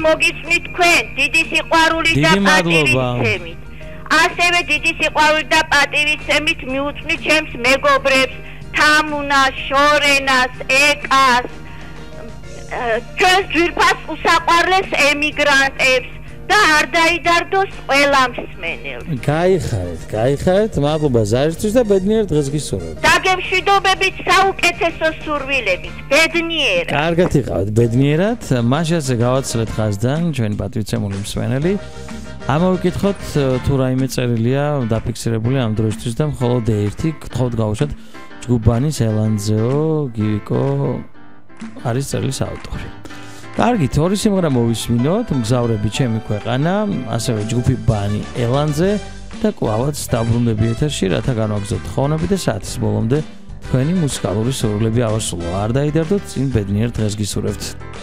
მოგისმით თქვენ დიდი სიყვარული და პატივისცემით. ასევე დიდი სიყვარული და პატივისცემით მიუწვნით ჩემს მეგობრებს, თამუნას, შორენას, ეკას, ჩვენს ძვირფას უსაყვარლეს ემიგრანტებს და არ დაიდარდოს ყველა მსმენელს. გაიხარეთ, მადლობა ზარისთვის და ბედნიერ დღეს გისურვებთ. დაგემშვიდობებით საუკეთესო სურვილებით, ბედნიერად. კარგად იყავით, ბედნიერად. მაშასე გავაცილეთ ხაზდან ჩვენი პატივისცემული მსმენელი. ამოვიკითხოთ თუ რაიმე წერილია დაფიქსირებული ამ დროისთვის და მხოლოდ ერთი გთხოვთ გავუშვათ ჯგუფანის ელანძეო გივიკო არის წერილის ავტორი. კარგით, ორი სიმღერა მოვისმინოთ, მგზავრები ჩემი ქვეყანა, ასევე ჯგუფი ბანი ელანძე და კვლავაც დაბრუნდები ეთერში, რათა განვაგრძელოთ ხოვნები და საათის ბოლომდე თქვენი მუსიკალური სურვილები ავასრულო. არ დაიდარდოთ, წინ ბედნიერ დღეს გისურვებთ.